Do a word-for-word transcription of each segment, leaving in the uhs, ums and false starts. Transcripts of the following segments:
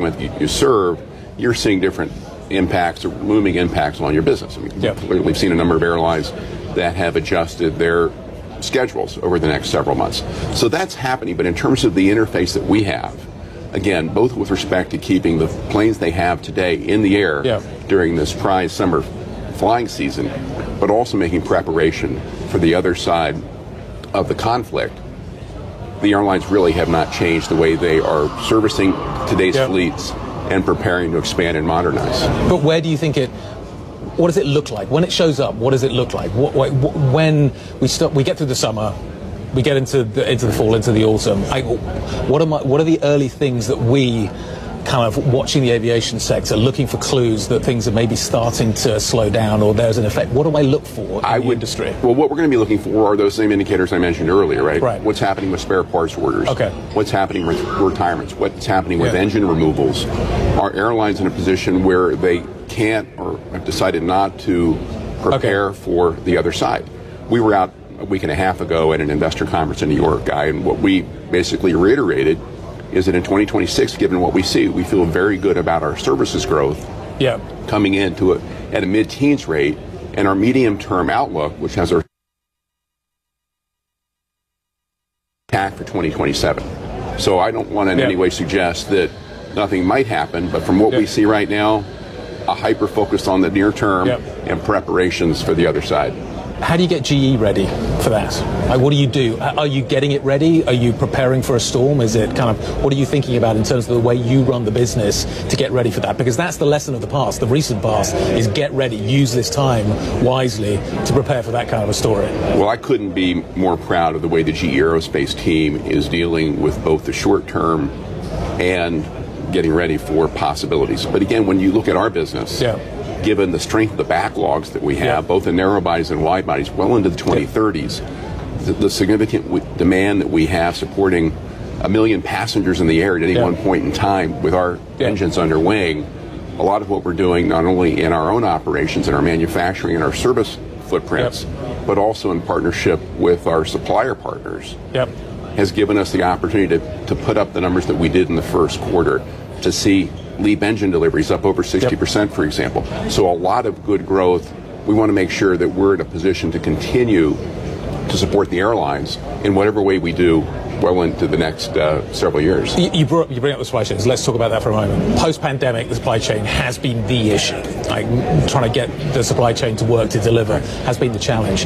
segment you, you serve, you're seeing different impacts or looming impacts on your business. I mean, yep. clearly we've seen a number of airlines that have adjusted their schedules over the next several months. So that's happening, but in terms of the interface that we have, again, both with respect to keeping the planes they have today in the air yep. during this prize summer flying season, but also making preparation for the other side of the conflict, the airlines really have not changed the way they are servicing today's yep. fleets and preparing to expand and modernize. But where do you think it, what does it look like? When it shows up, what does it look like? What, what, when we start, we get through the summer, we get into the, into the fall, into the autumn, I, what, are my, what are the early things that we, kind of watching the aviation sector, looking for clues that things are maybe starting to slow down or there's an effect? What do I look for in I the would, industry? Well, what we're going to be looking for are those same indicators I mentioned earlier, right? Right. What's happening with spare parts orders? Okay. What's happening with retirements? What's happening with yeah. engine removals? Are airlines in a position where they can't or have decided not to prepare okay. for the other side? We were out a week and a half ago at an investor conference in New York, Guy, and what we basically reiterated is that in twenty twenty-six, given what we see, we feel very good about our services growth yeah. coming into it at a mid-teens rate, and our medium-term outlook, which has our tack for twenty twenty-seven. So I don't want to in yeah. any way suggest that nothing might happen, but from what yeah. we see right now, a hyper-focus on the near term yeah. and preparations for the other side. How do you get G E ready for that? Like, what do you do? Are you getting it ready? Are you preparing for a storm? Is it kind of, what are you thinking about in terms of the way you run the business to get ready for that? Because that's the lesson of the past, the recent past, is get ready, use this time wisely to prepare for that kind of a story. Well, I couldn't be more proud of the way the G E Aerospace team is dealing with both the short term and getting ready for possibilities. But again, when you look at our business, yeah. given the strength of the backlogs that we have, yeah. both in narrow bodies and wide bodies, well into the twenty thirties, yeah. the, the significant w- demand that we have supporting a million passengers in the air at any yeah. one point in time with our yeah. engines under wing, a lot of what we're doing not only in our own operations and our manufacturing and our service footprints, yep. but also in partnership with our supplier partners, yep. has given us the opportunity to, to put up the numbers that we did in the first quarter, to see LEAP engine deliveries up over sixty percent, yep. for example. So a lot of good growth. We want to make sure that we're in a position to continue to support the airlines in whatever way we do well into the next uh, several years. You, you, brought, you bring up the supply chains. Let's talk about that for a moment. Post-pandemic, the supply chain has been the issue. Like, trying to get the supply chain to work, to deliver, has been the challenge.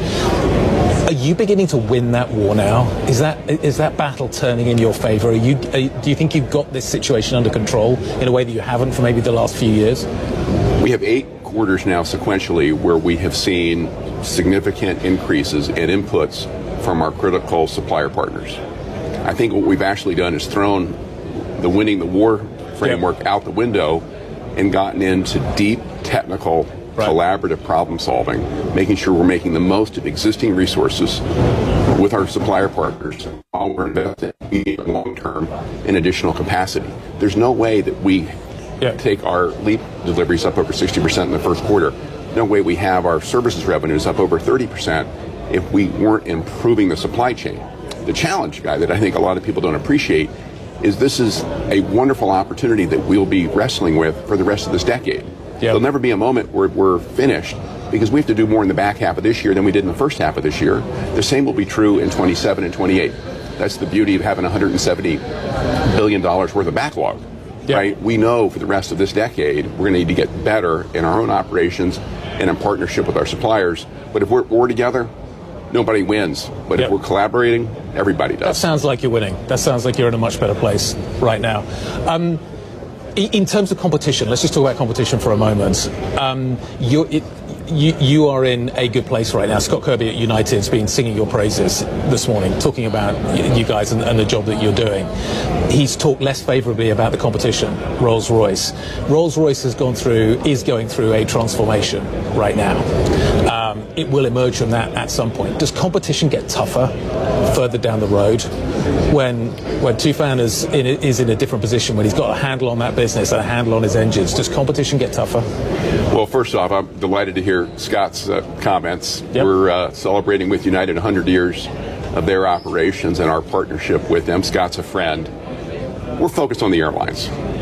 Are you beginning to win that war now? Is that is that battle turning in your favor? Are you, are, do you think you've got this situation under control in a way that you haven't for maybe the last few years? We have eight quarters now sequentially where we have seen significant increases in inputs from our critical supplier partners. I think what we've actually done is thrown the winning the war framework yep. out the window and gotten into deep technical right. collaborative problem solving, making sure we're making the most of existing resources with our supplier partners while we're investing medium and long term in additional capacity. There's no way that we yeah. take our LEAP deliveries up over sixty percent in the first quarter. No way we have our services revenues up over thirty percent if we weren't improving the supply chain. The challenge, Guy, that I think a lot of people don't appreciate is this is a wonderful opportunity that we'll be wrestling with for the rest of this decade. Yep. There'll never be a moment where we're finished because we have to do more in the back half of this year than we did in the first half of this year. The same will be true in twenty-seven and twenty-eight. That's the beauty of having one hundred seventy billion dollars worth of backlog. Yep. Right? We know for the rest of this decade we're going to need to get better in our own operations and in partnership with our suppliers. But if we're, we're together, nobody wins. But yep. if we're collaborating, everybody does. That sounds like you're winning. That sounds like you're in a much better place right now. Um, in terms of competition, let's just talk about competition for a moment. Um, you're, it, you, you are in a good place right now. Scott Kirby at United has been singing your praises this morning, talking about you guys and, and the job that you're doing. He's talked less favorably about the competition, Rolls-Royce. Rolls-Royce has gone through, is going through a transformation right now. Um, it will emerge from that at some point. Does competition get tougher further down the road when when Tufan is in, is in a different position, when he's got a handle on that business and a handle on his engines? Does competition get tougher? Well, first off, I'm delighted to hear Scott's uh, comments. Yep. We're uh, celebrating with United one hundred years of their operations and our partnership with them. Scott's a friend. We're focused on the airlines.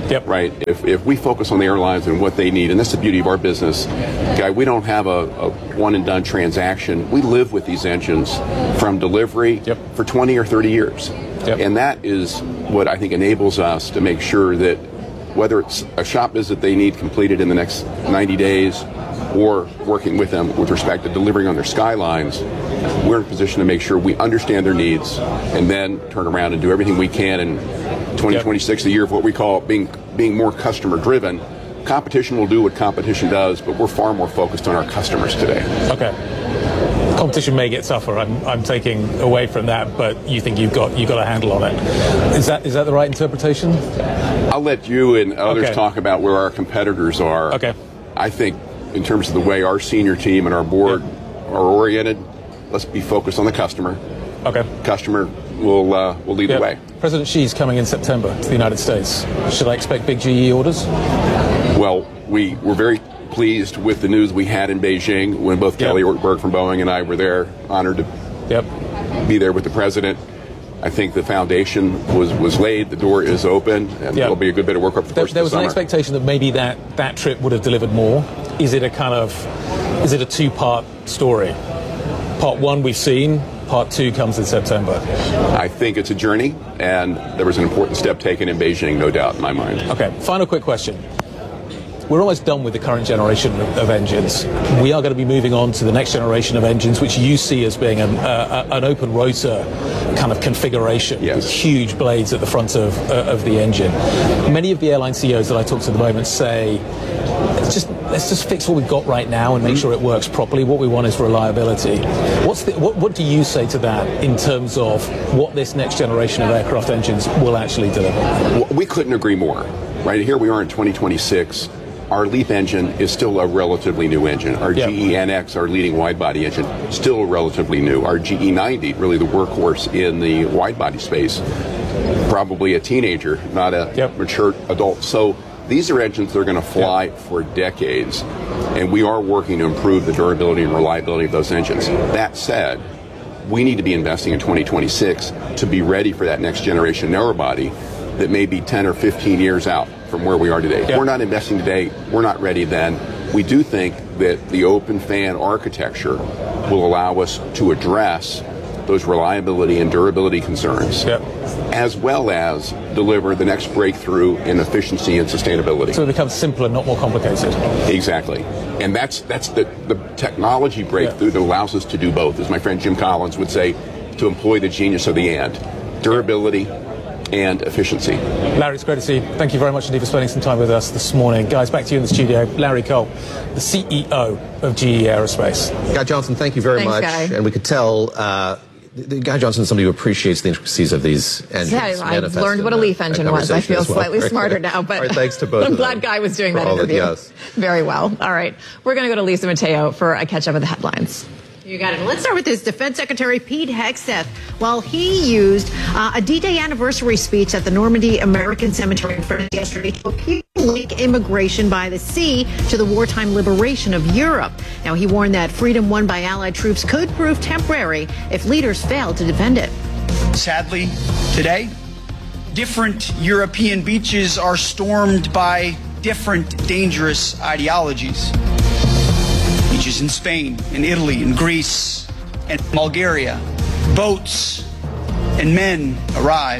Yep. Right? If, if we focus on the airlines and what they need, and that's the beauty of our business, Guy, we don't have a, a one-and-done transaction. We live with these engines from delivery yep. for twenty or thirty years. Yep. And that is what I think enables us to make sure that whether it's a shop visit they need completed in the next ninety days or working with them with respect to delivering on their skylines, we're in a position to make sure we understand their needs and then turn around and do everything we can in twenty twenty-six, the year of what we call being being more customer driven. Competition will do what competition does, but we're far more focused on our customers today. Okay. Competition may get tougher. I'm, I'm taking away from that, but you think you've got you've got a handle on it. Is that is that the right interpretation? I'll let you and others okay. talk about where our competitors are. Okay. I think in terms of the way our senior team and our board yep. are oriented, let's be focused on the customer. Okay. Customer will uh, will lead yep. the way. President Xi's coming in September to the United States. Should I expect big G E orders? Well, we were very pleased with the news we had in Beijing when both yep. Kelly Ortberg from Boeing and I were there, honored to yep. be there with the president. I think the foundation was, was laid, the door is open, and yep. there'll be a good bit of work over the course there, of the There was summer. an expectation that maybe that, that trip would have delivered more. Is it a kind of, is it a two-part story? Part one we've seen, part two comes in September. I think it's a journey, and there was an important step taken in Beijing, no doubt in my mind. Okay, final quick question. We're almost done with the current generation of, of engines. We are going to be moving on to the next generation of engines, which you see as being an, uh, an open rotor kind of configuration yes. with huge blades at the front of, uh, of the engine. Many of the airline C E Os that I talk to at the moment say, let's just, let's just fix what we've got right now and make sure it works properly. What we want is reliability. What's the, what, what do you say to that in terms of what this next generation of aircraft engines will actually deliver? Well, we couldn't agree more. Right here we are in twenty twenty-six. Our LEAP engine is still a relatively new engine. Our yep. G E N X, our leading wide-body engine, still relatively new. Our G E ninety, really the workhorse in the wide-body space, probably a teenager, not a yep. mature adult. So these are engines that are going to fly yep. for decades, and we are working to improve the durability and reliability of those engines. That said, we need to be investing in twenty twenty-six to be ready for that next generation narrow-body that may be ten or fifteen years out from where we are today. If yep. we're not investing today, we're not ready then. We do think that the open fan architecture will allow us to address those reliability and durability concerns, yep. as well as deliver the next breakthrough in efficiency and sustainability. So it becomes simpler, not more complicated. Exactly. And that's that's the, the technology breakthrough yep. that allows us to do both. As my friend Jim Collins would say, to employ the genius of the and. Durability and efficiency. Larry, it's great to see you. Thank you very much indeed for spending some time with us this morning. Guys, back to you in the studio. Larry Culp, the C E O of G E Aerospace. Guy Johnson, thank you very Thanks, much. Guy. And we could tell uh, Guy Johnson is somebody who appreciates the intricacies of these engines. Yeah, I've learned what a LEAF engine was. I feel well. slightly Very smarter good. now, but right, thanks to both I'm of glad them Guy was doing that all interview. That, yes. Very well. All right. We're going to go to Lisa Mateo for a catch-up of the headlines. You got it. Let's start with this. Defense Secretary Pete Hegseth. While he used uh, a D-Day anniversary speech at the Normandy American Cemetery in France yesterday to appeal to link immigration by the sea to the wartime liberation of Europe. Now, he warned that freedom won by Allied troops could prove temporary if leaders failed to defend it. Sadly, today, different European beaches are stormed by different dangerous ideologies. Beaches in Spain, in Italy, in Greece, and Bulgaria. Boats and men arrive.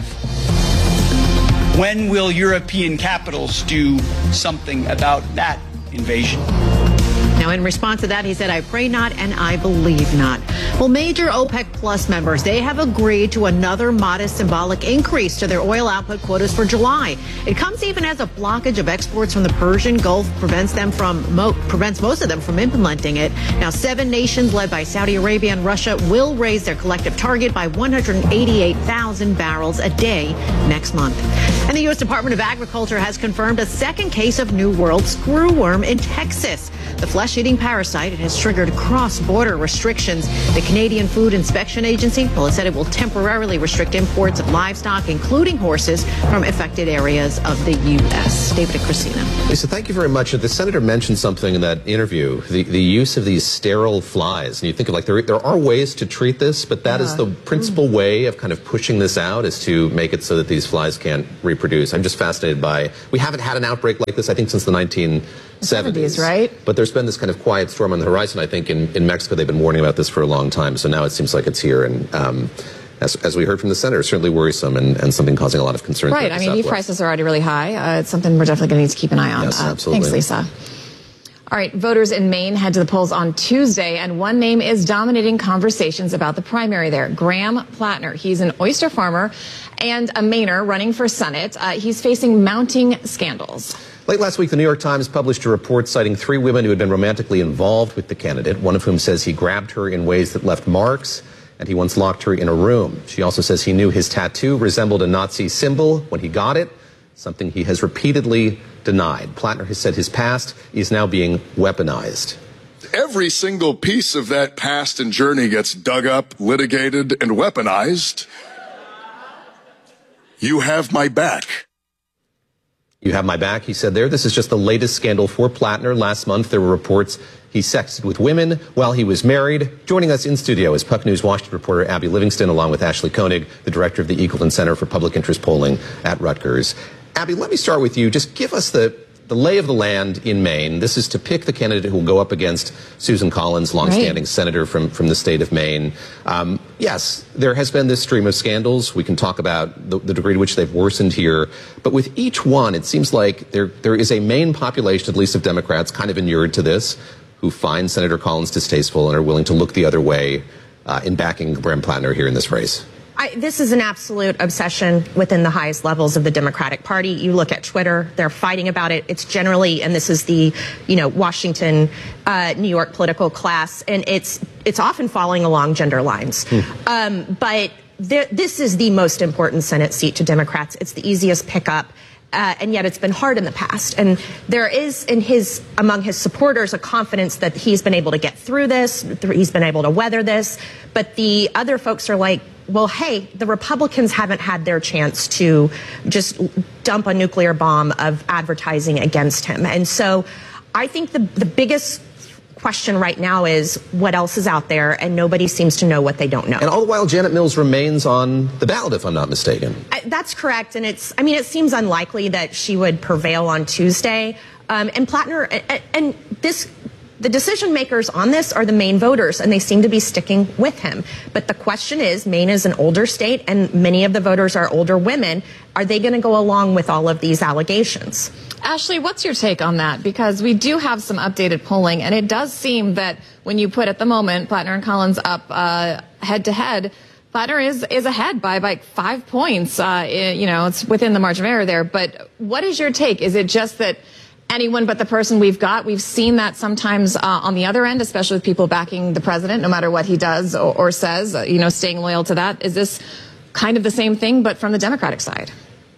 When will European capitals do something about that invasion? Now, in response to that, he said, I pray not and I believe not. Well, major OPEC Plus members, they have agreed to another modest symbolic increase to their oil output quotas for July. It comes even as a blockage of exports from the Persian Gulf prevents them from mo- prevents most of them from implementing it. Now, seven nations led by Saudi Arabia and Russia will raise their collective target by one hundred eighty-eight thousand barrels a day next month. And the U S Department of Agriculture has confirmed a second case of New World screwworm in Texas. The flesh-eating parasite, it has triggered cross-border restrictions. The Canadian Food Inspection Agency, well, it said it will temporarily restrict imports of livestock, including horses, from affected areas of the U S David and Christina. Lisa, thank you very much. The senator mentioned something in that interview, the, the use of these sterile flies. And you think of like there, there are ways to treat this, but that yeah. is the principal way of kind of pushing this out, is to make it so that these flies can't reproduce. I'm just fascinated by, we haven't had an outbreak like this, I think, since the nineteen seventies, right? But there's been this kind of quiet storm on the horizon. I think in, in Mexico they've been warning about this for a long time, so now it seems like it's here. And um, as, as we heard from the senator, certainly worrisome and, and something causing a lot of concern. Right. I mean, beef prices are already really high. Uh, it's something we're definitely going to need to keep an eye on. Yes, uh, absolutely. Thanks, Lisa. All right, voters in Maine head to the polls on Tuesday, and one name is dominating conversations about the primary there, Graham Plattner. He's an oyster farmer and a Mainer running for Senate. Uh, he's facing mounting scandals. Late last week, the New York Times published a report citing three women who had been romantically involved with the candidate, one of whom says he grabbed her in ways that left marks, and he once locked her in a room. She also says he knew his tattoo resembled a Nazi symbol when he got it, something he has repeatedly denied. Plattner has said his past is now being weaponized. Every single piece of that past and journey gets dug up, litigated, and weaponized. You have my back. You have my back, he said there. This is just the latest scandal for Plattner. Last month, there were reports he sexted with women while he was married. Joining us in studio is Puck News Washington reporter Abby Livingston, along with Ashley Koenig, the director of the Eagleton Center for Public Interest Polling at Rutgers. Abby, let me start with you. Just give us the, the lay of the land in Maine. This is to pick the candidate who will go up against Susan Collins, longstanding right. senator from, from the state of Maine. Um, yes, there has been this stream of scandals. We can talk about the, the degree to which they've worsened here. But with each one, it seems like there there is a Maine population, at least of Democrats, kind of inured to this, who find Senator Collins distasteful and are willing to look the other way uh, in backing Graham Plattner here in this race. I, this is an absolute obsession within the highest levels of the Democratic Party. You look at Twitter, they're fighting about it. It's generally, and this is the, you know, Washington, uh, New York political class, and it's it's often following along gender lines. Hmm. Um, but there, this is the most important Senate seat to Democrats. It's the easiest pickup. Uh, and yet it's been hard in the past. And there is in his, among his supporters, a confidence that he's been able to get through this, he's been able to weather this. But the other folks are like, well, hey, the Republicans haven't had their chance to just dump a nuclear bomb of advertising against him. And so I think the, the biggest question right now is what else is out there, and nobody seems to know what they don't know. And all the while, Janet Mills remains on the ballot, if I'm not mistaken. I, that's correct, and it's, I mean, it seems unlikely that she would prevail on Tuesday. Um, and Plattner, and, and this, the decision makers on this are the Maine voters, and they seem to be sticking with him. But the question is, Maine is an older state, and many of the voters are older women. Are they going to go along with all of these allegations? Ashley, what's your take on that? Because we do have some updated polling, and it does seem that when you put at the moment Plattner and Collins up uh, head to head, Plattner is is ahead by like five points. Uh, it, you know, it's within the margin of error there. But what is your take? Is it just that anyone but the person we've got? We've seen that sometimes uh, on the other end, especially with people backing the president, no matter what he does or, or says, uh, you know, staying loyal to that. Is this kind of the same thing, but from the Democratic side?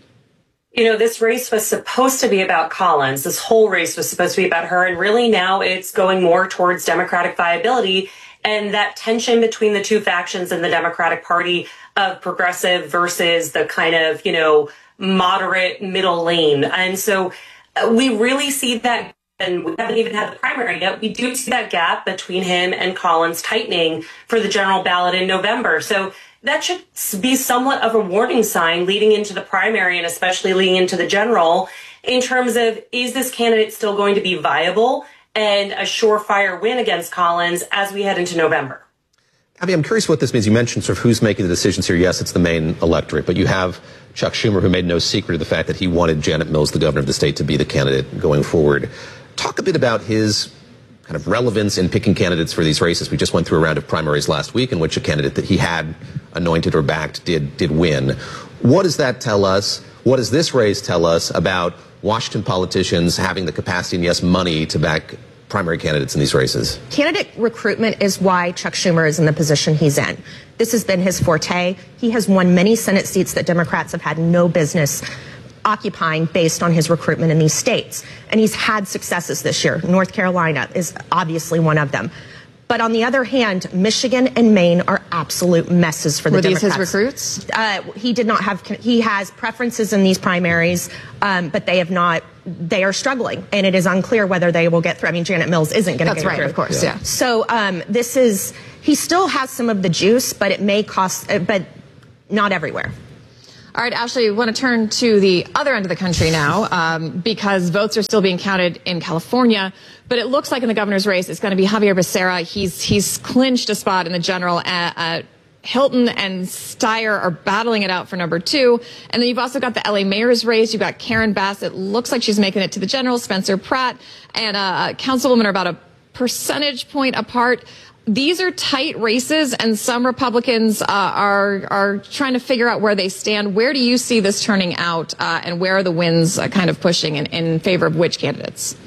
You know, this race was supposed to be about Collins. This whole race was supposed to be about her. And really now it's going more towards Democratic viability and that tension between the two factions in the Democratic Party of progressive versus the kind of, you know, moderate middle lane. And so uh, we really see that, and we haven't even had the primary yet. We do see that gap between him and Collins tightening for the general ballot in November. So that should be somewhat of a warning sign leading into the primary and especially leading into the general in terms of, is this candidate still going to be viable and a surefire win against Collins as we head into November? Abby, I'm curious what this means. You mentioned sort of who's making the decisions here. Yes, it's the Maine electorate, but you have Chuck Schumer, who made no secret of the fact that he wanted Janet Mills, the governor of the state, to be the candidate going forward. Talk a bit about his kind of relevance in picking candidates for these races. We just went through a round of primaries last week in which a candidate that he had anointed or backed did did win. What does that tell us? What does this race tell us about Washington politicians having the capacity and, yes, money to back primary candidates in these races? Candidate recruitment is why Chuck Schumer is in the position he's in. This has been his forte. He has won many Senate seats that Democrats have had no business occupying based on his recruitment in these states. And he's had successes this year. North Carolina is obviously one of them. But on the other hand, Michigan and Maine are absolute messes for the Were Democrats. Were these his recruits? Uh, he did not have, he has preferences in these primaries, um, but they have not, they are struggling. And it is unclear whether they will get through. I mean, Janet Mills isn't going to get That's right, through. of course, yeah. So um, this is, he still has some of the juice, but it may cost, uh, but not everywhere. All right, Ashley, I want to turn to the other end of the country now um, because votes are still being counted in California. But it looks like in the governor's race, it's going to be Javier Becerra. He's he's clinched a spot in the general. Uh, uh, Hilton and Steyer are battling it out for number two. And then you've also got the L A mayor's race. You've got Karen Bass. It looks like she's making it to the general. Spencer Pratt and uh, Councilwoman are about a percentage point apart. These are tight races, and some Republicans uh, are are trying to figure out where they stand. Where do you see this turning out, uh, and where are the winds uh, kind of pushing in, in favor of which candidates?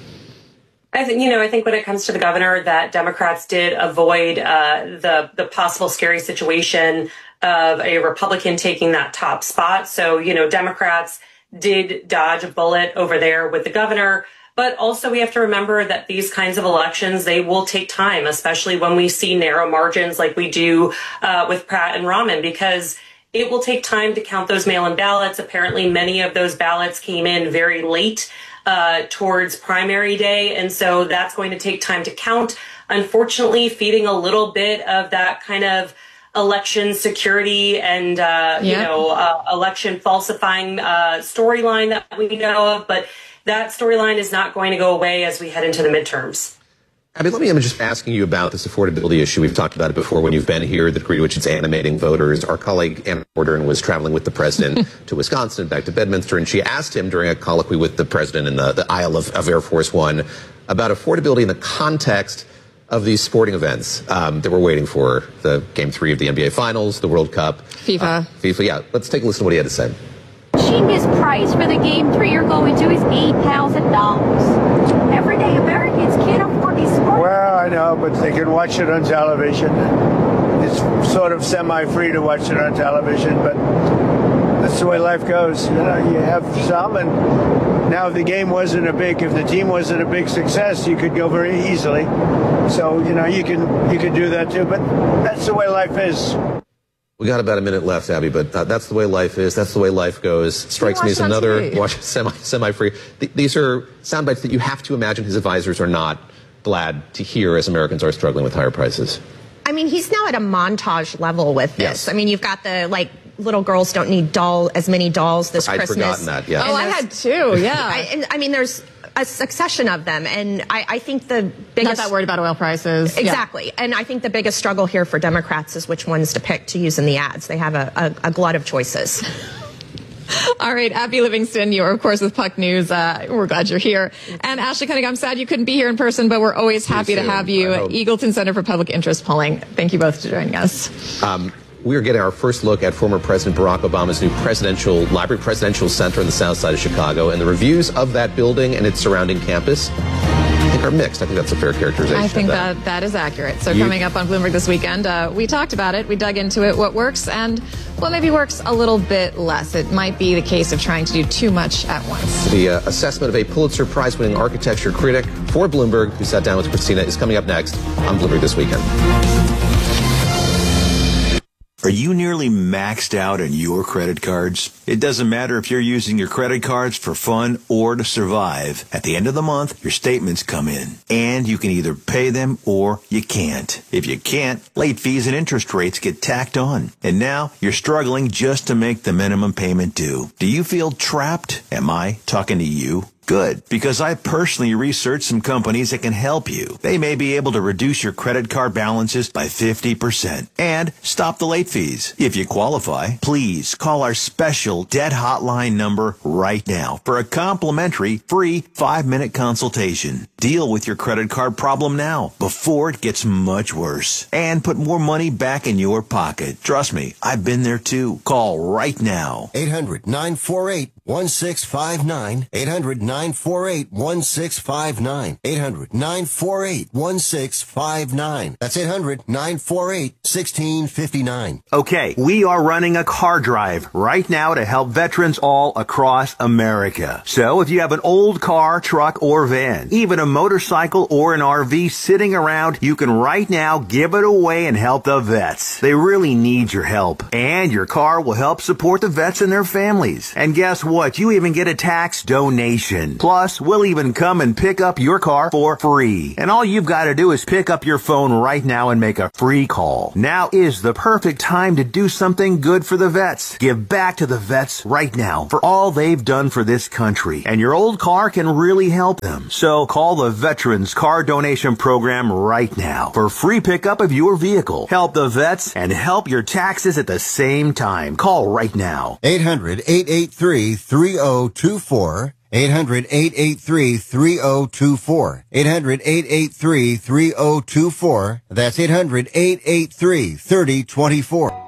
I think, you know, I think when it comes to the governor, that Democrats did avoid uh, the the possible scary situation of a Republican taking that top spot. So, you know, Democrats did dodge a bullet over there with the governor. But also we have to remember that these kinds of elections, they will take time, especially when we see narrow margins like we do uh, with Pratt and Rahman, because it will take time to count those mail-in ballots. Apparently, many of those ballots came in very late uh, towards primary day. And so that's going to take time to count. Unfortunately, feeding a little bit of that kind of election security and, uh, yeah. you know, uh, election falsifying uh, storyline that we know of. But that storyline is not going to go away as we head into the midterms. Abby, let me, I'm just asking you about this affordability issue. We've talked about it before when you've been here, the degree to which it's animating voters. Our colleague Anna Porter was traveling with the president to Wisconsin, back to Bedminster, and she asked him during a colloquy with the president in the, the aisle of, of Air Force One about affordability in the context of these sporting events um, that we're waiting for, the Game three of the N B A Finals, the World Cup. FIFA. Uh, FIFA, yeah. Let's take a listen to what he had to say. Cheapest price for the game three you're going to is eight thousand dollars. Everyday Americans can't afford these sports. Well, I know, but they can watch it on television. It's sort of semi-free to watch it on television, but that's the way life goes. You know, you have some, and now if the game wasn't a big, if the team wasn't a big success, you could go very easily. So, you know, you can you can do that too, but that's the way life is. We got about a minute left, Abby, but uh, that's the way life is. That's the way life goes. Strikes me as another watch semi semi free. Th- these are sound bites that you have to imagine his advisors are not glad to hear as Americans are struggling with higher prices. I mean, he's now at a montage level with this. Yes. I mean, you've got the like little girls don't need doll as many dolls this I'd Christmas. I'd forgotten that. Yeah. Oh, I had two. Yeah. I, and, I mean, there's a succession of them, and I, I think the biggest. Not that worried about oil prices. Exactly, yeah. And I think the biggest struggle here for Democrats is which ones to pick to use in the ads. They have a, a, a glut of choices. All right, Abby Livingston, you are, of course, with Puck News. Uh, we're glad you're here. And Ashley Cunningham, I'm sad you couldn't be here in person, but we're always happy to have you. Eagleton Center for Public Interest Polling. Thank you both for joining us. Um, we are getting our first look at former President Barack Obama's new presidential library, Presidential Center on the south side of Chicago, and the reviews of that building and its surrounding campus I think are mixed. I think that's a fair characterization. I think of that. that that is accurate. So You- coming up on Bloomberg this weekend, uh, we talked about it. We dug into it, what works and what maybe works a little bit less. It might be the case of trying to do too much at once. The uh, assessment of a Pulitzer Prize-winning architecture critic for Bloomberg, who sat down with Christina, is coming up next on Bloomberg This Weekend. Are you nearly maxed out on your credit cards? It doesn't matter if you're using your credit cards for fun or to survive. At the end of the month, your statements come in, and you can either pay them or you can't. If you can't, late fees and interest rates get tacked on. And now you're struggling just to make the minimum payment due. Do you feel trapped? Am I talking to you? Good, because I personally researched some companies that can help you. They may be able to reduce your credit card balances by fifty percent and stop the late fees. If you qualify, please call our special debt hotline number right now for a complimentary free five-minute consultation. Deal with your credit card problem now before it gets much worse and put more money back in your pocket. Trust me, I've been there too. Call right now. eight hundred nine four eight one six five nine. eight hundred nine four eight one six five nine. eight hundred nine four eight one six five nine. That's eight hundred nine four eight one six five nine. Okay, we are running a car drive right now to help veterans all across America. So if you have an old car, truck, or van, even a motorcycle or an R V sitting around, you can right now give it away and help the vets. They really need your help. And your car will help support the vets and their families. And guess what? You even get a tax donation. Plus, we'll even come and pick up your car for free. And all you've got to do is pick up your phone right now and make a free call. Now is the perfect time to do something good for the vets. Give back to the vets right now for all they've done for this country. And your old car can really help them. So call the Veterans Car Donation Program right now for free pickup of your vehicle. Help the vets and help your taxes at the same time. Call right now. eight hundred eight eight three three oh two four. eight hundred eight eight three three oh two four. eight hundred eight eight three three oh two four. That's eight hundred eight eight three three oh two four.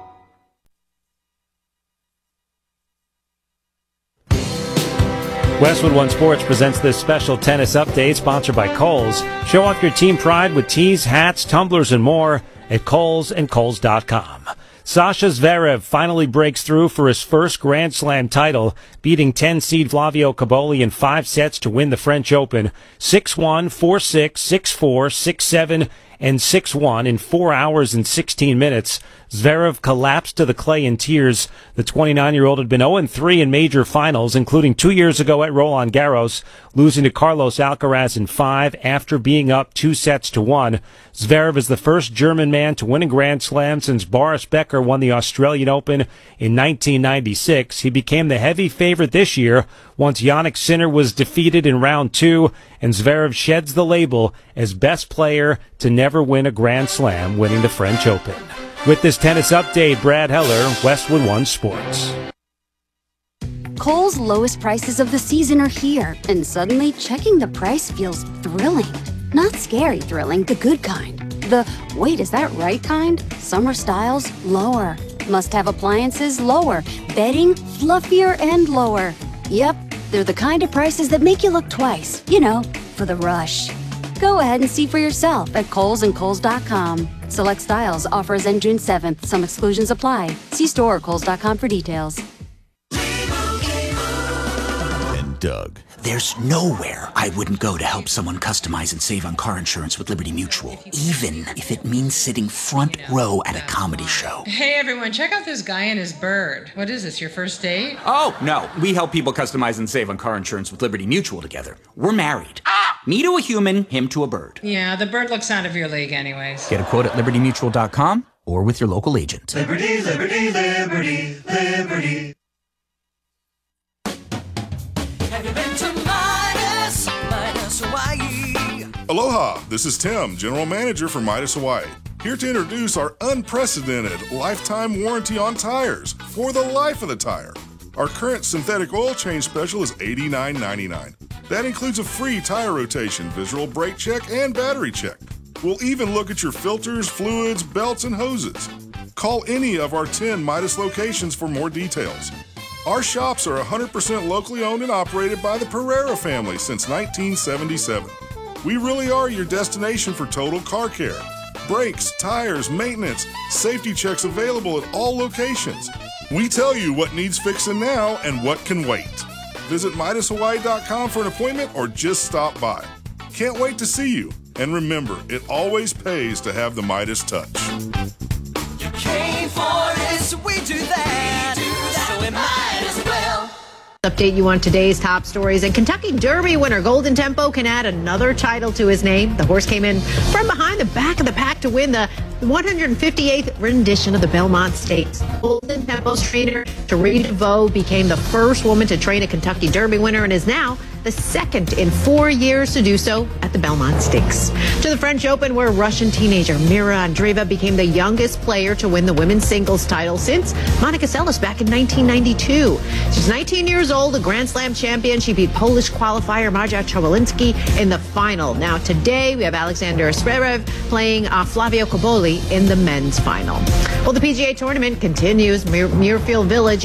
Westwood One Sports presents this special tennis update sponsored by Kohl's. Show off your team pride with tees, hats, tumblers, and more at Kohl's and Kohl's dot com. Sasha Zverev finally breaks through for his first Grand Slam title, beating ten-seed Flavio Cobolli in five sets to win the French Open, six one, four six, six four, six seven, and six one in four hours and sixteen minutes. Zverev collapsed to the clay in tears. The twenty-nine-year-old had been oh and three in major finals, including two years ago at Roland Garros, losing to Carlos Alcaraz in five after being up two sets to one. Zverev is the first German man to win a Grand Slam since Boris Becker won the Australian Open in nineteen ninety-six. He became the heavy favorite this year once Jannik Sinner was defeated in round two, and Zverev sheds the label as best player to never win a Grand Slam, winning the French Open. With this tennis update, Brad Heller, Westwood One Sports. Kohl's lowest prices of the season are here, and suddenly checking the price feels thrilling. Not scary thrilling, the good kind. The, wait, is that right kind? Summer styles, lower. Must-have appliances, lower. Bedding, fluffier and lower. Yep, they're the kind of prices that make you look twice. You know, for the rush. Go ahead and see for yourself at Kohl's and Kohl's dot com. Select styles, offers end June seventh. Some exclusions apply. See store or Kohl's dot com for details. And Doug. There's nowhere I wouldn't go to help someone customize and save on car insurance with Liberty Mutual, even if it means sitting front row at a comedy show. Hey everyone, check out this guy and his bird. What is this, your first date? Oh, no. We help people customize and save on car insurance with Liberty Mutual together. We're married. Me to a human, him to a bird. Yeah, the bird looks out of your league anyways. Get a quote at liberty mutual dot com or with your local agent. Liberty, liberty, liberty, liberty. Have you been to Midas, Midas Hawaii? Aloha, this is Tim, General Manager for Midas Hawaii. Here to introduce our unprecedented lifetime warranty on tires for the life of the tire. Our current synthetic oil change special is eighty-nine ninety-nine. That includes a free tire rotation, visual brake check, and battery check. We'll even look at your filters, fluids, belts, and hoses. Call any of our ten Midas locations for more details. Our shops are one hundred percent locally owned and operated by the Pereira family since nineteen seventy-seven. We really are your destination for total car care. Brakes, tires, maintenance, safety checks available at all locations. We tell you what needs fixing now and what can wait. Visit Midas Hawaii dot com for an appointment or just stop by. Can't wait to see you. And remember, it always pays to have the Midas touch. You came for this, we do that, we do that. So we might as well. Update you on today's top stories. And Kentucky Derby winner Golden Tempo can add another title to his name. The horse came in from behind the back of the pack to win the one hundred fifty-eighth rendition of the Belmont Stakes. Golden Tempo's trainer, Teresa DeVoe, became the first woman to train a Kentucky Derby winner and is now the second in four years to do so at the Belmont Stakes. To the French Open, where Russian teenager Mira Andreeva became the youngest player to win the women's singles title since Monica Seles back in nineteen ninety-two. She's nineteen years old, a Grand Slam champion. She beat Polish qualifier Marta Chwalinski in the final. Now today, we have Alexander Zverev playing uh, Flavio Cobolli in the men's final. Well, the P G A tournament continues. Muirfield Village in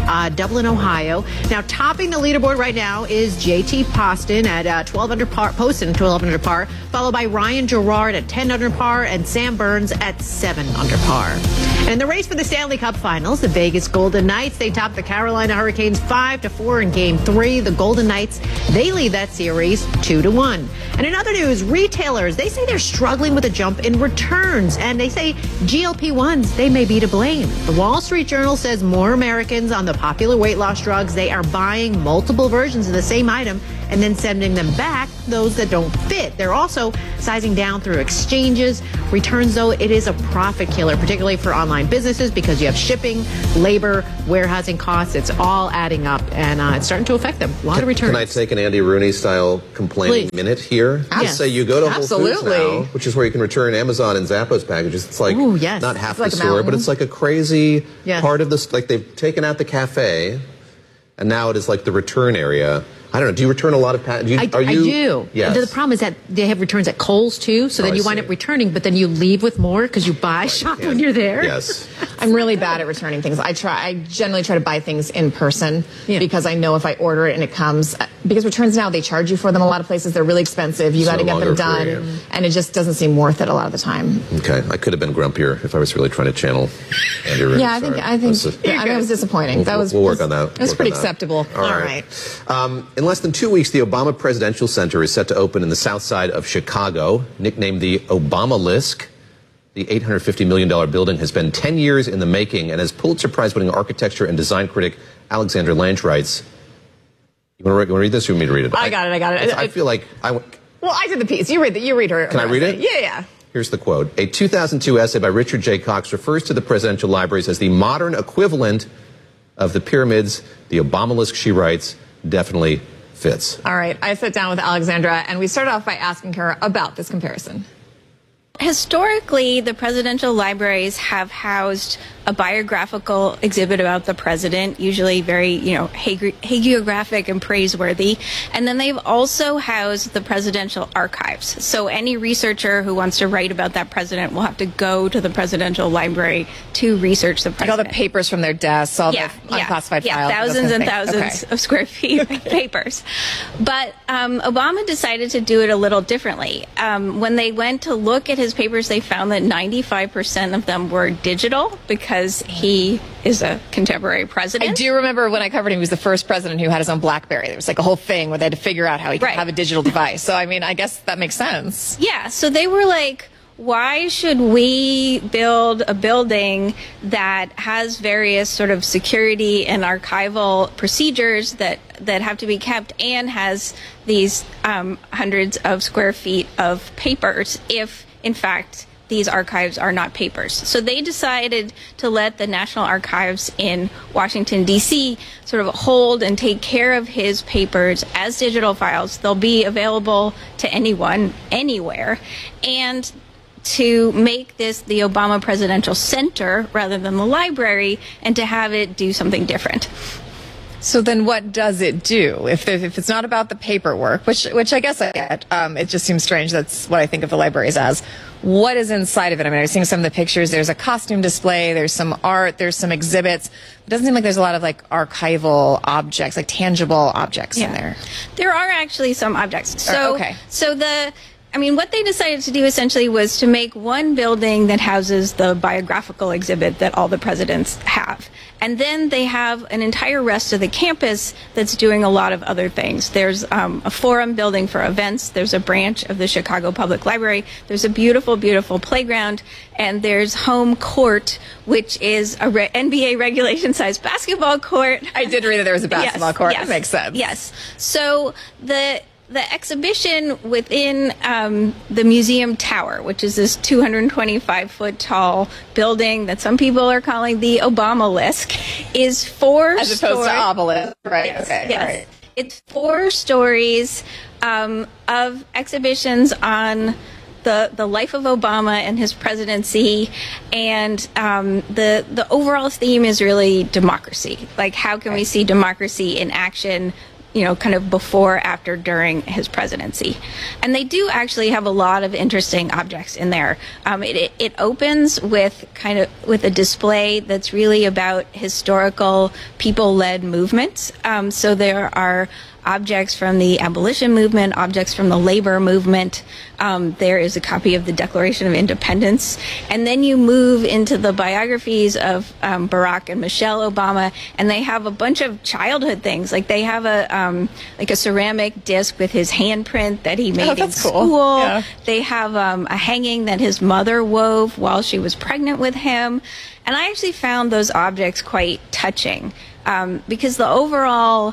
uh, Dublin, Ohio. Now, topping the leaderboard right now is J T Poston at uh, twelve under par, Poston twelve under par, followed by Ryan Gerard at ten under par and Sam Burns at seven under par. And in the race for the Stanley Cup Finals, the Vegas Golden Knights, they topped the Carolina Hurricanes five to four in Game three. The Golden Knights, they lead that series two to one. And in other news, retailers, they say they're struggling with a jump in returns, and they say G L P ones, they may be to blame. The Wall Street Journal says more Americans on the popular weight loss drugs, they are buying multiple versions of the same item and then sending them back, those that don't fit. They're also sizing down through exchanges. Returns, though, it is a profit killer, particularly for online businesses, because you have shipping, labor, warehousing costs. It's all adding up, and uh, it's starting to affect them. A lot can, of returns. Can I take an Andy Rooney-style complaining Please. minute here? Yes. Just say you go to Whole Absolutely. Foods now, which is where you can return Amazon and Zappos packages. It's like Ooh, yes. not half It's the like a store, but mountain. it's like a crazy Yes. part of this. Like they've taken out the cafe, and now it is like the return area. I don't know. Do you return a lot of packages? I, Are you? I do. Yes. The problem is that they have returns at Kohl's too, so Oh, then I you wind see. up returning, but then you leave with more because you buy shop when you're there. Yes. I'm really bad at returning things. I try. I generally try to buy things in person because I know if I order it and it comes, because returns now they charge you for them. A lot of places they're really expensive. You It's got to no get them done, longer free, and it just doesn't seem worth it a lot of the time. Okay, I could have been grumpier if I was really trying to channel Andy Rooney. Yeah, I think Sorry. I think That's a- yeah, I mean, it was disappointing. We'll, that was we'll work on that. It was Work pretty on that. acceptable. All right. Um, in less than two weeks, the Obama Presidential Center is set to open in the south side of Chicago, nicknamed the Obamalisk. The eight hundred fifty million dollars building has been ten years in the making, and as Pulitzer Prize-winning architecture and design critic Alexander Lange writes, you want to read this or you want me to read it? I got it. I got it. I, I feel like I. Well, I did the piece. You read the, You read her. Can I read it? Yeah, yeah. Here's the quote. A two thousand two essay by Richard J. Cox refers to the presidential libraries as the modern equivalent of the pyramids. The Obamalisk, she writes, definitely fits. All right. I sat down with Alexandra, and we started off by asking her about this comparison. Historically, the presidential libraries have housed a biographical exhibit about the president, usually very, you know, hagi- hagiographic and praiseworthy. And then they've also housed the presidential archives. So any researcher who wants to write about that president will have to go to the presidential library to research the president. Like all the papers from their desks, all yeah, the unclassified yeah, files. Yeah, thousands those and kind of thousands things. Okay. of square feet of papers. But um, Obama decided to do it a little differently. Um, when they went to look at his papers, they found that ninety-five percent of them were digital because he is a contemporary president. I do remember when I covered him, he was the first president who had his own BlackBerry. There was like a whole thing where they had to figure out how he could Right. have a digital device. So, I mean, I guess that makes sense. Yeah, so they were like, why should we build a building that has various sort of security and archival procedures that, that have to be kept and has these um, hundreds of square feet of papers if, in fact, these archives are not papers. So they decided to let the National Archives in Washington, D C sort of hold and take care of his papers as digital files. They'll be available to anyone, anywhere. And to make this the Obama Presidential Center rather than the library, and to have it do something different. So then what does it do? If, there, if it's not about the paperwork, which which I guess I get, um, it just seems strange. That's what I think of the libraries as. What is inside of it? I mean, I was seeing some of the pictures. There's a costume display. There's some art. There's some exhibits. It doesn't seem like there's a lot of like archival objects, like tangible objects in there. There are actually some objects. So, Uh, okay. So the, I mean, what they decided to do essentially was to make one building that houses the biographical exhibit that all the presidents have. And then they have an entire rest of the campus that's doing a lot of other things. There's um, a forum building for events. There's a branch of the Chicago Public Library. There's a beautiful, beautiful playground. And there's home court, which is a re- N B A regulation-sized basketball court. I did read that there was a basketball Yes, court. yes, That makes sense. Yes. So the... The exhibition within um, the museum tower, which is this two hundred twenty-five foot tall building that some people are calling the Obamalisk, is four As opposed to story- obelisk. Right. Yes, Okay. yes. All right. It's four stories um, of exhibitions on the the life of Obama and his presidency, and um, the the overall theme is really democracy. Like, how can we see democracy in action you know, kind of before, after, during his presidency. And they do actually have a lot of interesting objects in there. Um, it, it, it opens with kind of with a display that's really about historical people-led movements. Um, so there are objects from the abolition movement, objects from the labor movement. Um, there is a copy of the Declaration of Independence. And then you move into the biographies of um, Barack and Michelle Obama, and they have a bunch of childhood things. Like they have a um, like a ceramic disc with his handprint that he made Oh, in that's school. cool. Yeah. They have um, a hanging that his mother wove while she was pregnant with him. And I actually found those objects quite touching um, because the overall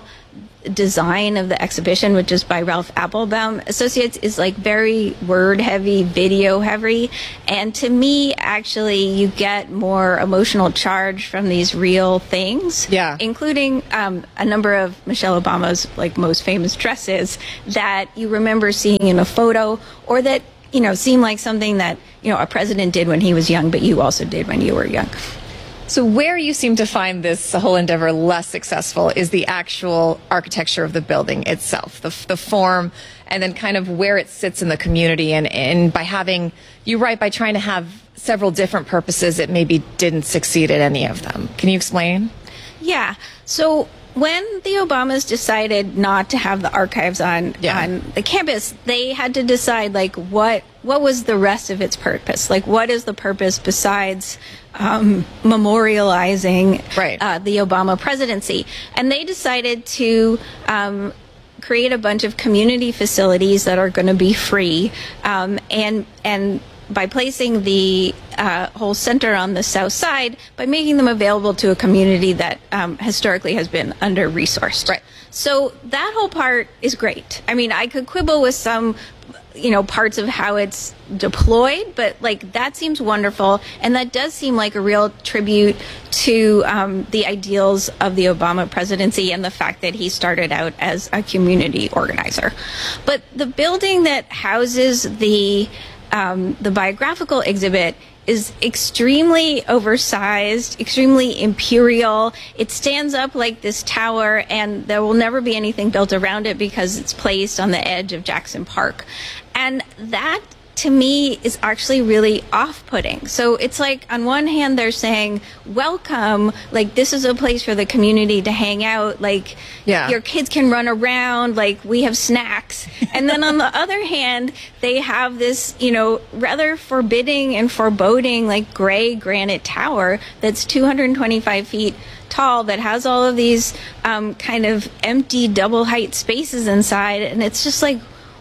design of the exhibition, which is by Ralph Applebaum Associates, is like very word heavy, video heavy. And to me, actually, you get more emotional charge from these real things. Yeah. Including um, a number of Michelle Obama's like most famous dresses that you remember seeing in a photo, or that, you know, seem like something that, you know, a president did when he was young, but you also did when you were young. So where you seem to find this whole endeavor less successful is the actual architecture of the building itself, the, the form, and then kind of where it sits in the community. And, and by having, you're right, by trying to have several different purposes, it maybe didn't succeed at any of them. Can you explain? Yeah. So when the Obamas decided not to have the archives on Yeah. on the campus, they had to decide like what what was the rest of its purpose? Like what is the purpose besides um, memorializing Right. uh, the Obama presidency? And they decided to um, create a bunch of community facilities that are going to be free, um, and and by placing the uh, whole center on the south side, by making them available to a community that um, historically has been under-resourced. Right. So that whole part is great. I mean, I could quibble with some, you know, parts of how it's deployed, but like that seems wonderful, and that does seem like a real tribute to um, the ideals of the Obama presidency and the fact that he started out as a community organizer. But the building that houses the Um, the biographical exhibit is extremely oversized, extremely imperial. It stands up like this tower, and there will never be anything built around it because it's placed on the edge of Jackson Park. And that, to me, is actually really off-putting. So it's like, on one hand, they're saying, welcome, like, this is a place for the community to hang out, like, Yeah. your kids can run around, like, we have snacks. And then on the other hand, they have this, you know, rather forbidding and foreboding, like, gray granite tower that's two hundred twenty-five feet tall, that has all of these um, kind of empty double height spaces inside. And it's just like,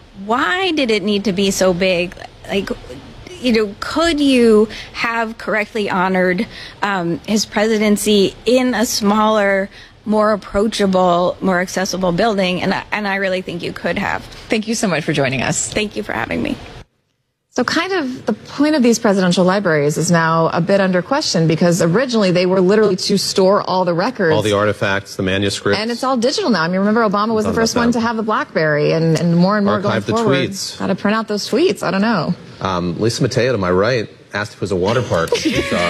why did it need to be so big? Like, you know, could you have correctly honored um, his presidency in a smaller, more approachable, more accessible building? And I, and I really think you could have. Thank you so much for joining us. Thank you for having me. So kind of the point of these presidential libraries is now a bit under question, because originally they were literally to store all the records. All the artifacts, the manuscripts. And it's all digital now. I mean, remember Obama was the Thought first about one that. to have the BlackBerry, and, and more and more Archive the going forward. tweets. Got to print out those tweets. I don't know. Um, Lisa Mateo, to my right, asked if it was a water park. She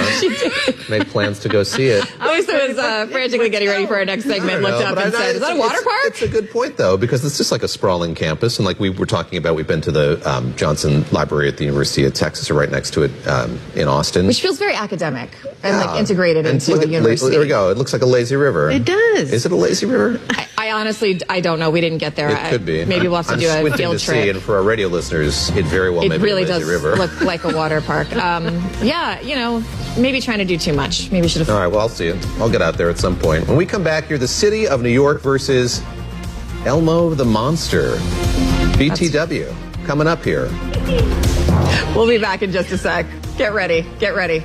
did. Made plans to go see it. I was, was uh, frantically getting ready for our next segment, looked know, up but and I- said, is that a water it's, park? It's a good point, though, because it's just like a sprawling campus. And like we were talking about, we've been to the um, Johnson Library at the University of Texas, or right next to it um, in Austin. Which feels very academic and Yeah. like integrated And into look a at- university. There we go. It looks like a lazy river. It does. Is it a lazy river? I, I honestly, I don't know. We didn't get there. It I- could be. Maybe we'll have to I'm do a squinting field to trip. see, and for our radio listeners, it very well It may really be a lazy does river. look like a water park. Um, yeah, you know, maybe trying to do too much. Maybe should have. All right, well, I'll see it. I'll get out there at some point. When we come back here, the city of New York versus Elmo the Monster. B T W coming up here. We'll be back in just a sec. Get ready. Get ready.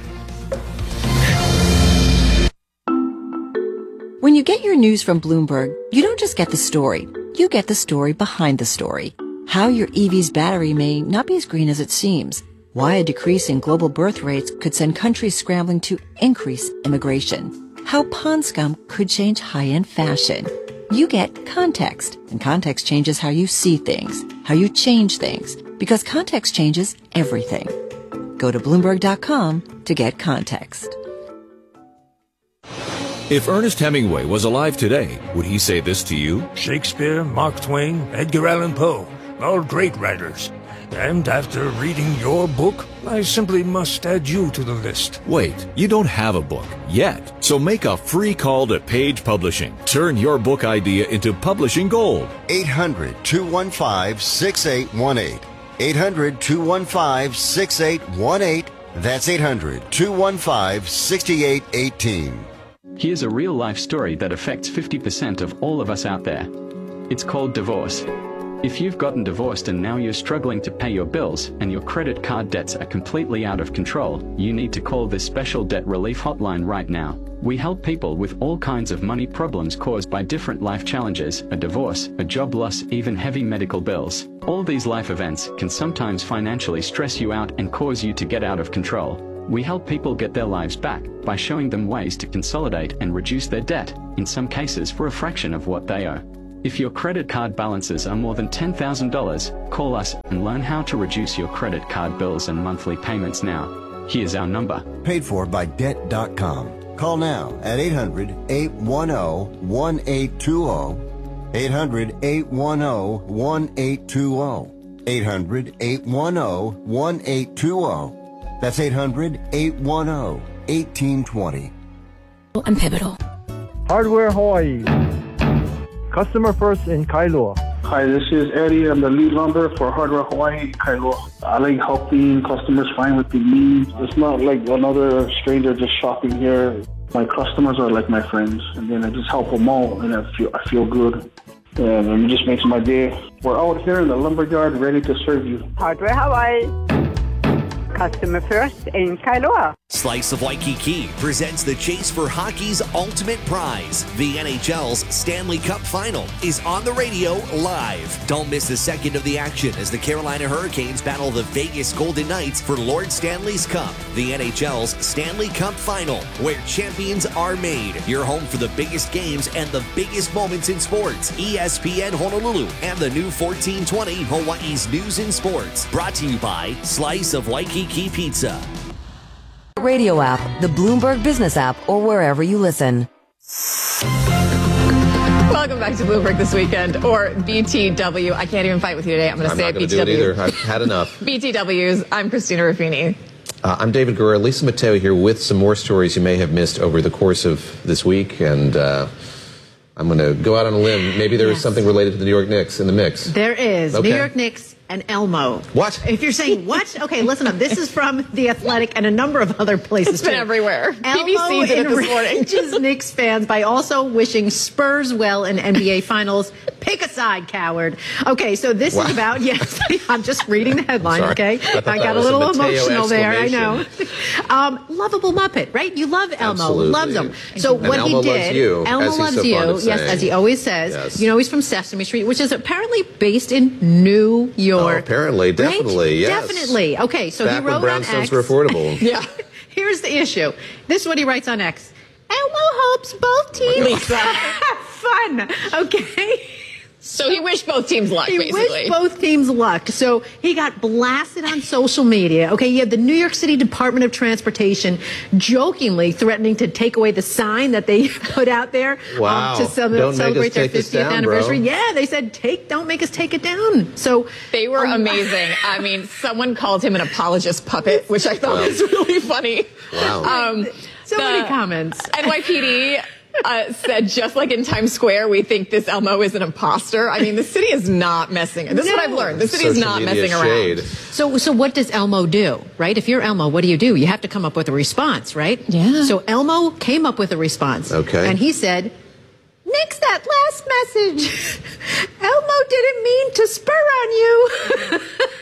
When you get your news from Bloomberg, you don't just get the story. You get the story behind the story. How your E V's battery may not be as green as it seems. Why a decrease in global birth rates could send countries scrambling to increase immigration. How pond scum could change high-end fashion. You get context, and context changes how you see things, how you change things, because context changes everything. Go to Bloomberg dot com to get context. If Ernest Hemingway was alive today, would he say this to you? Shakespeare, Mark Twain, Edgar Allan Poe, all great writers. And after reading your book, I simply must add you to the list. Wait, you don't have a book yet. So make a free call to Page Publishing. Turn your book idea into publishing gold. eight hundred, two one five, six eight one eight. eight hundred, two one five, six eight one eight. That's eight hundred, two one five, six eight one eight. Here's a real-life story that affects fifty percent of all of us out there. It's called divorce. If you've gotten divorced and now you're struggling to pay your bills and your credit card debts are completely out of control, you need to call this special debt relief hotline right now. We help people with all kinds of money problems caused by different life challenges, a divorce, a job loss, even heavy medical bills. All these life events can sometimes financially stress you out and cause you to get out of control. We help people get their lives back by showing them ways to consolidate and reduce their debt, in some cases for a fraction of what they owe. If your credit card balances are more than ten thousand dollars, call us and learn how to reduce your credit card bills and monthly payments now. Here's our number. Paid for by debt dot com. Call now at eight hundred, eight one zero, one eight two zero. eight hundred, eight one zero, one eight two zero. eight hundred, eight one zero, one eight two zero. That's eight hundred, eight one zero, one eight two zero. And Pivotal. Hardware Hawaii. Customer first in Kailua. Hi, this is Eddie. I'm the lead lumber for Hardware Hawaii, Kailua. I like helping customers find what they need. It's not like another stranger just shopping here. My customers are like my friends, and then I just help them all, and I feel I feel good. And it just makes my day. We're out here in the lumberyard ready to serve you. Hardware Hawaii. Customer first in Kailua. Slice of Waikiki presents the chase for hockey's ultimate prize. The N H L's Stanley Cup Final is on the radio live. Don't miss a second of the action as the Carolina Hurricanes battle the Vegas Golden Knights for Lord Stanley's Cup. The N H L's Stanley Cup Final, where champions are made. Your home for the biggest games and the biggest moments in sports. E S P N Honolulu and the new fourteen twenty Hawaii's News and Sports. Brought to you by Slice of Waikiki Pizza. Radio app, the Bloomberg Business app, or wherever you listen. Welcome back to Bloomberg This Weekend, or B T W. I can't even fight with you today. I'm going to say it, B T W. I'm not going to do it either. I've had enough. B T Ws. I'm Christina Ruffini. Uh, I'm David Gura. Lisa Mateo here with some more stories you may have missed over the course of this week, and uh, I'm going to go out on a limb. Maybe there yes. is something related to the New York Knicks in the mix. There is. Okay. New York Knicks and Elmo. What? If you're saying what? Okay, listen up. This is from The Athletic and a number of other places. It's been too. everywhere. Elmo B B C did it this morning. enrages Knicks fans by also wishing Spurs well in N B A Finals. Pick a side, coward. Okay, so this wow. is about, yes, I'm just reading the headline, Sorry. okay? I, I got a little a emotional there, I know. Um, lovable Muppet, right? You love Elmo. Absolutely. Loves him. So and what Elmo he did, loves you, Elmo as he's loves so you, fond of yes, saying. as he always says. Yes. You know, he's from Sesame Street, which is apparently based in New York. Oh, apparently, definitely, right? yes. Definitely. Okay, so Back he wrote when on brownstones X. were affordable. Yeah. Here's the issue. This is what he writes on X. Elmo hopes both teams Lisa. have fun. Okay. So he wished both teams luck, he basically. wished both teams luck. So he got blasted on social media. Okay, you have the New York City Department of Transportation jokingly threatening to take away the sign that they put out there wow. um, to ce- don't celebrate their fiftieth down, anniversary. Bro. Yeah, they said, "Take, don't make us take it down." So they were um, amazing. I mean, someone called him an apologist puppet, which I thought wow. was really funny. Wow. Um, so the many comments. N Y P D uh, said, just like in Times Square, we think this Elmo is an imposter. I mean, the city is not messing. This no. is what I've learned. The city Social is not media messing shade. around. So, so what does Elmo do, right? If you're Elmo, what do you do? You have to come up with a response, right? Yeah. So Elmo came up with a response. Okay. And he said, "Nix that last message. Elmo didn't mean to spur on you."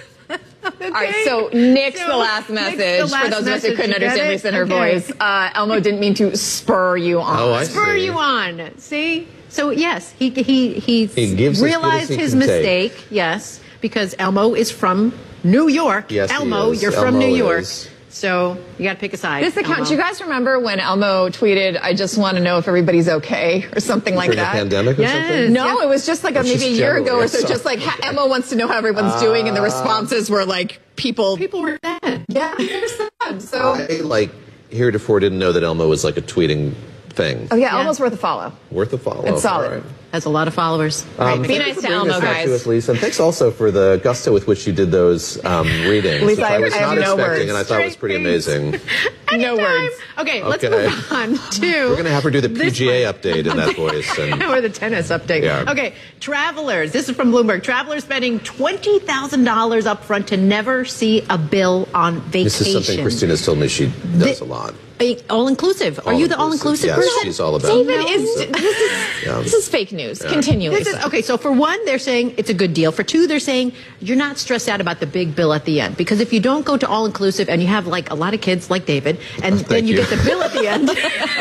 Okay. All right, so nix So, the last nix the message. last For those of us who message. couldn't You get understand it? Lisa in her Okay. voice, uh, Elmo didn't mean to spur you on. Oh, I Spur see. you on. See? So, yes, he he he, He gives as good as realized he his can mistake. take. Yes, because Elmo is from New York. Yes, he Elmo, is. you're from Elmo New York. is. So you got to pick a side. This account, Elmo. do you guys remember when Elmo tweeted, "I just want to know if everybody's okay," or something like During that? the pandemic or Yes. something? No, it was just like a, Or maybe just a year ago or so. generally, Just like ha- Elmo wants to know how everyone's doing, and the responses were like people. People were bad. Yeah, they're sad. So I, like, heretofore didn't know that Elmo was like a tweeting thing. Oh, yeah, almost worth a follow. Worth a follow. It's solid. All right. Has a lot of followers. Um, Be thank nice you for to bringing Elmo, this back guys. to us, Lisa. And thanks also for the gusto with which you did those um, readings, Lisa, which I was I have not no expecting, words. and I thought was pretty amazing. No words. Okay, let's Okay. move on to... We're going to have her do the P this G A update in that voice. And, or the tennis update. Yeah. Okay, travelers. This is from Bloomberg. Travelers spending twenty thousand dollars up front to never see a bill on vacation. this is something Christina's told me she does a lot. All inclusive. Are you the all inclusive Yes, person? she's all about David it. is, this is, Yeah. this is fake news. Yeah. Continue, This Lisa. is, okay, so for one, they're saying it's a good deal. For two, they're saying you're not stressed out about the big bill at the end. Because if you don't go to all-inclusive and you have, like, a lot of kids like David, and Oh, then thank you, you. get the bill at the end,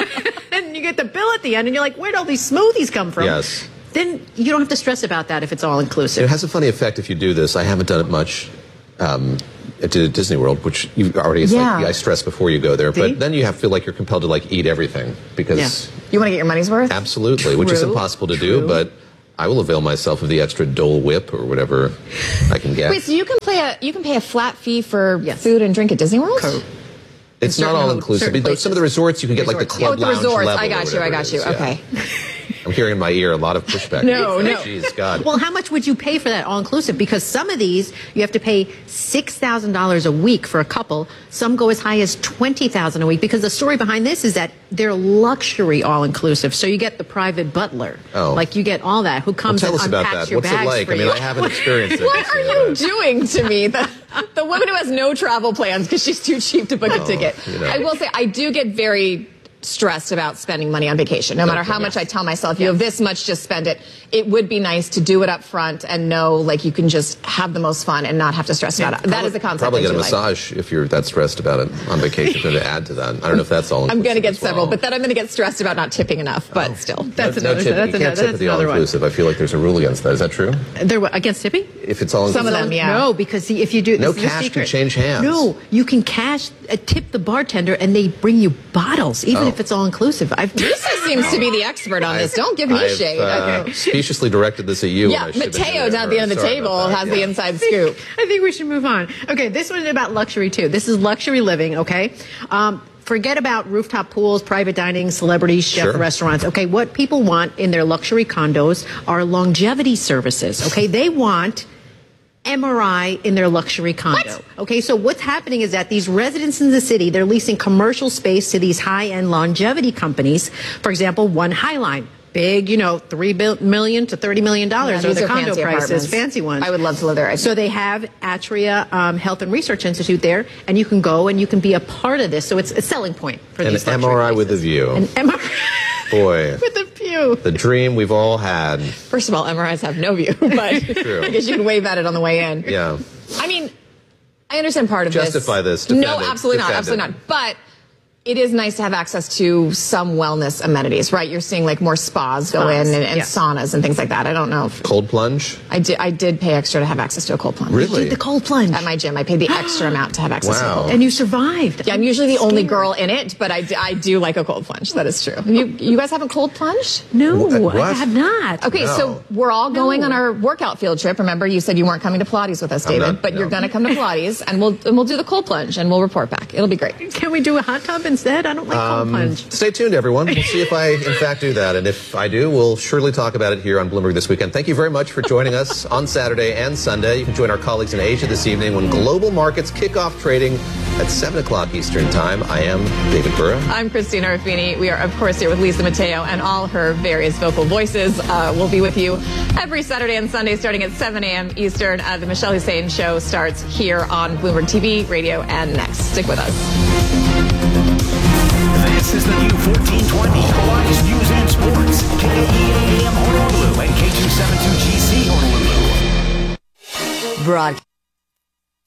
and you get the bill at the end, and you're like, where'd all these smoothies come from? Yes. Then you don't have to stress about that if it's all-inclusive. It has a funny effect if you do this. I haven't done it much um, to Disney World, which you already, it's Yeah. like, I stress before you go there. See? But then you have feel like you're compelled to, like, eat everything because... Yeah. You want to get your money's worth? Absolutely, which is True. impossible to do, but I will avail myself of the extra Dole Whip or whatever I can get. Wait, so you can play a you can pay a flat fee for food and drink at Disney World? It's not all inclusive. But some of the resorts you can get like the club Oh, the lounge resorts. level I or got you. I whatever got it you. is, yeah. Okay. I'm hearing in my ear a lot of pushback. No, no. Jeez, God. Well, how much would you pay for that all-inclusive? Because some of these, you have to pay six thousand dollars a week for a couple. Some go as high as twenty thousand dollars a week. Because the story behind this is that they're luxury all-inclusive. So you get the private butler. Oh. Like you get all that. Who comes Well, tell and us about unpacks that. your What's it bags like? for I mean, you. I haven't experienced it. What are you doing to me? The, the woman who has no travel plans because she's too cheap to book a Oh, ticket. you know. I will say, I do get very stressed about spending money on vacation. No matter how much I tell myself, you have this much, just spend it. It would be nice to do it up front and know, like, you can just have the most fun and not have to stress about it. That is a concept Probably I get a do like. massage if you're that stressed about it on vacation to add to that. I don't know if that's all I'm going to get as well. several, but then I'm going to get stressed about not tipping enough. But still, That's no, another. no tip. That's you can't another. tip at That's the another one. all-inclusive. I feel like there's a rule against that. Is that true? They're what, against tipping? If it's all Some of them, yeah. No, because see, if you do No this is the cash can secret. change hands. No, you can cash uh, tip the bartender, and they bring you bottles, even Oh. if it's all inclusive. I've Lisa seems to be the expert on this. Don't give me I've, shade. Uh, Okay. speciously directed this at you. Yeah, when I should have been Mateo doing down at the it. end of the Sorry table about that. has the Yeah. inside scoop. I think we should move on. Okay, this one is about luxury too. This is luxury living, okay? Um, forget about rooftop pools, private dining, celebrities, chef Sure. restaurants. Okay, what people want in their luxury condos are longevity services, okay? They want M R I in their luxury condo. What? Okay, so what's happening is that these residents in the city, they're leasing commercial space to these high-end longevity companies. For example, One Highline. Big, you know, three million to thirty million dollars Yeah, are these the are condo fancy prices, apartments. fancy ones. I would love to live there. So they have Atria um, Health and Research Institute there, and you can go and you can be a part of this. So it's a selling point for An these M luxury R I with a places. view. An M R I Boy, with a view. the dream we've all had. First of all, M R Is have no view, but True. I guess you can wave at it on the way in. Yeah. I mean, I understand part of Justify this. this. Defend No, it. absolutely not. Defend Absolutely it. not. But it is nice to have access to some wellness amenities, right? You're seeing like more spas go Spas, in and, and yeah. saunas and things like that. I don't know if Cold plunge? I did. I did pay extra to have access to a cold plunge. Really? The cold plunge. At my gym, I paid the extra amount to have access to a Wow. cold plunge. And you survived. Yeah, I'm usually the only girl in it, but I, d- I do like a cold plunge. That is true. You you guys haven't cold plunged? No, What? I have not. Okay, No. so we're all going on our workout field trip. Remember, you said you weren't coming to Pilates with us, I'm David, not, but no. you're going to come to Pilates, and we'll and we'll do the cold plunge, and we'll report back. It'll be great. Can we do a hot tub instead? I don't like cold Um, plunge. stay tuned, everyone. We'll see if I, in fact, do that. And if I do, we'll surely talk about it here on Bloomberg This Weekend. Thank you very much for joining us on Saturday and Sunday. You can join our colleagues in Asia this evening when global markets kick off trading at seven o'clock Eastern Time. I am David Burrow. I'm Christina Ruffini. We are, of course, here with Lisa Mateo and all her various vocal voices. Uh, we'll be with you every Saturday and Sunday starting at seven a.m. Eastern. Uh, the Michelle Hussein Show starts here on Bloomberg T V, radio, and Next. Stick with us. This is the new fourteen twenty Hawaii's News and Sports. K E A M Honolulu and K two seventy-two G C Honolulu. Broadcast.